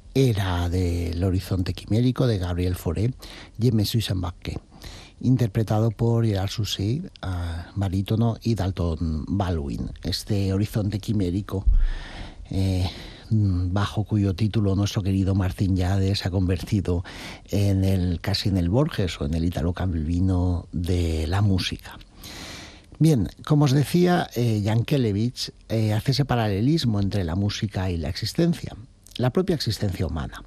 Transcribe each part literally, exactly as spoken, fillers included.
era del Horizonte Quimérico de Gabriel Fauré, Je me suis embarqué, interpretado por Gerard Sousset, uh, barítono, y Dalton Baldwin. Este Horizonte Quimérico, eh, bajo cuyo título nuestro querido Martín Llade se ha convertido en el, casi en el Borges o en el Italo Calvino de la música. Bien, como os decía, eh, Yankelevich eh, hace ese paralelismo entre la música y la existencia, la propia existencia humana.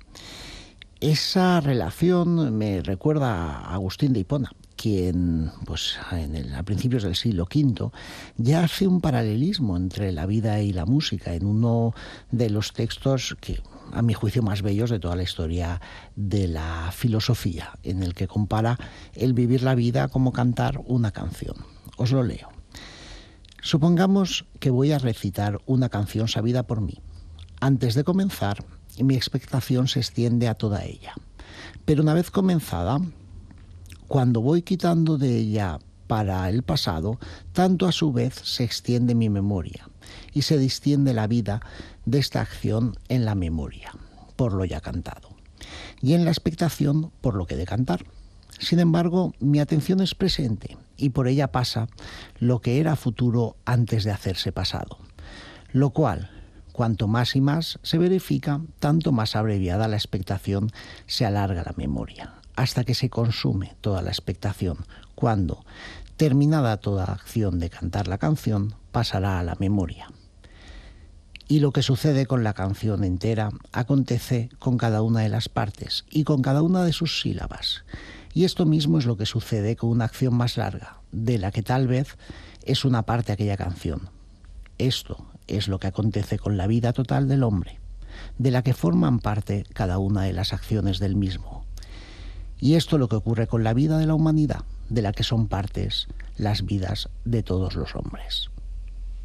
Esa relación me recuerda a Agustín de Hipona, quien pues, en el, a principios del siglo quinto ya hace un paralelismo entre la vida y la música en uno de los textos que, a mi juicio, más bellos de toda la historia de la filosofía, en el que compara el vivir la vida como cantar una canción. Os lo leo. Supongamos que voy a recitar una canción sabida por mí. Antes de comenzar, mi expectación se extiende a toda ella. Pero una vez comenzada, cuando voy quitando de ella para el pasado, tanto a su vez se extiende mi memoria y se distiende la vida de esta acción en la memoria, por lo ya cantado, y en la expectación por lo que he de cantar. Sin embargo, mi atención es presente y por ella pasa lo que era futuro antes de hacerse pasado, lo cual, cuanto más y más se verifica, tanto más abreviada la expectación se alarga la memoria, hasta que se consume toda la expectación, cuando, terminada toda acción de cantar la canción, pasará a la memoria. Y lo que sucede con la canción entera acontece con cada una de las partes y con cada una de sus sílabas. Y esto mismo es lo que sucede con una acción más larga, de la que tal vez es una parte aquella canción. Esto es lo que acontece con la vida total del hombre, de la que forman parte cada una de las acciones del mismo. Y esto es lo que ocurre con la vida de la humanidad, de la que son partes las vidas de todos los hombres.